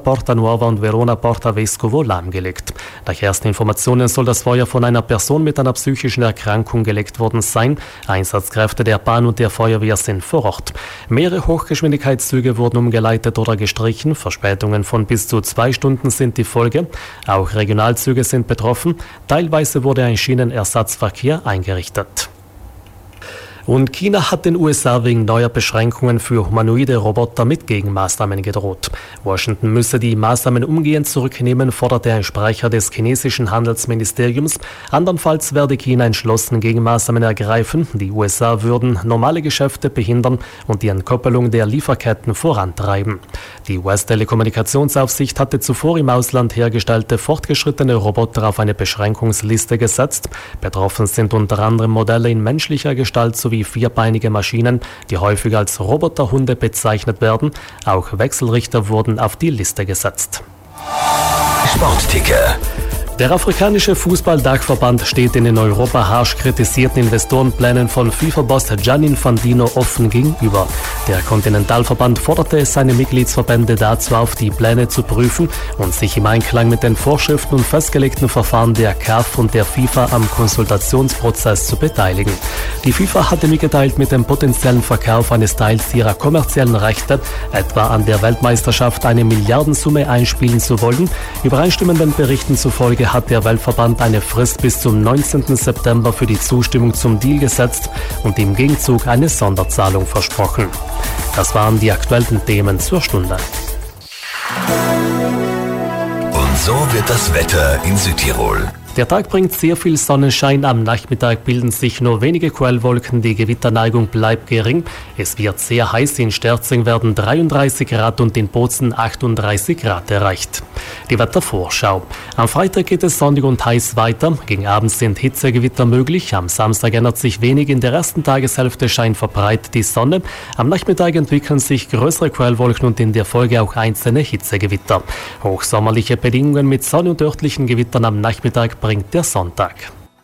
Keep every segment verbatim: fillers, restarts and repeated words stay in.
Porta Nuova und Verona Porta Vescovo lahmgelegt. Nach ersten Informationen soll das Feuer von einer Person mit einer psychischen Erkrankung gelegt worden sein. Einsatzkräfte der Bahn und der Feuerwehr sind vor Ort. Mehrere Hochgeschwindigkeitszüge wurden umgeleitet oder gestrichen. Verspätungen von bis zu zwei Stunden sind die Folge. Auch Regionalzüge sind betroffen. Teilweise wurde ein Schienenersatzverkehr eingerichtet. Und China hat den U S A wegen neuer Beschränkungen für humanoide Roboter mit Gegenmaßnahmen gedroht. Washington müsse die Maßnahmen umgehend zurücknehmen, forderte ein Sprecher des chinesischen Handelsministeriums. Andernfalls werde China entschlossen Gegenmaßnahmen ergreifen. Die U S A würden normale Geschäfte behindern und die Entkoppelung der Lieferketten vorantreiben. Die U S-Telekommunikationsaufsicht hatte zuvor im Ausland hergestellte fortgeschrittene Roboter auf eine Beschränkungsliste gesetzt. Betroffen sind unter anderem Modelle in menschlicher Gestalt sowie vierbeinige Maschinen, die häufig als Roboterhunde bezeichnet werden. Auch Wechselrichter wurden auf die Liste gesetzt. Sportticker. Der afrikanische Fußball-Dachverband steht in Europa harsch kritisierten Investorenplänen von FIFA-Boss Gianni Infantino offen gegenüber. Der Kontinentalverband forderte seine Mitgliedsverbände dazu auf, die Pläne zu prüfen und sich im Einklang mit den Vorschriften und festgelegten Verfahren der C A F und der FIFA am Konsultationsprozess zu beteiligen. Die FIFA hatte mitgeteilt, mit dem potenziellen Verkauf eines Teils ihrer kommerziellen Rechte, etwa an der Weltmeisterschaft, eine Milliardensumme einspielen zu wollen. Übereinstimmenden Berichten zufolge hat der Weltverband eine Frist bis zum neunzehnten September für die Zustimmung zum Deal gesetzt und im Gegenzug eine Sonderzahlung versprochen. Das waren die aktuellen Themen zur Stunde. Und so wird das Wetter in Südtirol. Der Tag bringt sehr viel Sonnenschein, am Nachmittag bilden sich nur wenige Quellwolken, die Gewitterneigung bleibt gering. Es wird sehr heiß, in Sterzing werden dreiunddreißig Grad und in Bozen achtunddreißig Grad erreicht. Die Wettervorschau. Am Freitag geht es sonnig und heiß weiter, gegen Abend sind Hitzegewitter möglich, am Samstag ändert sich wenig, in der ersten Tageshälfte scheint verbreitet die Sonne, am Nachmittag entwickeln sich größere Quellwolken und in der Folge auch einzelne Hitzegewitter. Hochsommerliche Bedingungen mit Sonne und örtlichen Gewittern am Nachmittag bringt der Sonntag.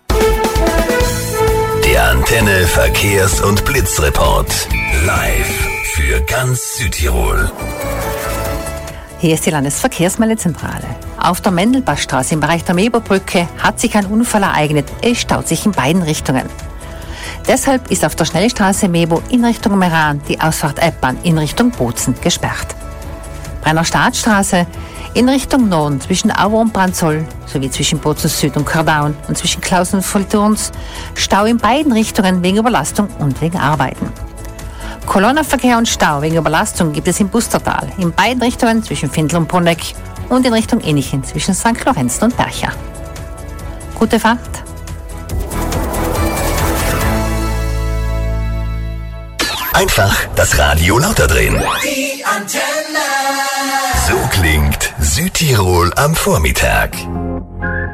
Der Antenne Verkehrs- und Blitzreport. Live für ganz Südtirol. Hier ist die Landesverkehrsmeldezentrale. Auf der Mendelbachstraße im Bereich der Meberbrücke hat sich ein Unfall ereignet. Es staut sich in beiden Richtungen. Deshalb ist auf der Schnellstraße Mebo in Richtung Meran die Ausfahrt Eppern in Richtung Bozen gesperrt. Brenner Staatsstraße in Richtung Norden zwischen Auer und Brandzoll sowie zwischen Bozen Süd und Kardaun und zwischen Klausen und Vollturns Stau in beiden Richtungen wegen Überlastung und wegen Arbeiten. Kolonnenverkehr und Stau wegen Überlastung gibt es im Bustertal in beiden Richtungen zwischen Findl und Bruneck und in Richtung Innichen zwischen Sankt Lorenzen und Bercha. Gute Fahrt! Einfach das Radio lauter drehen. Die Antenne. So klingt Südtirol am Vormittag.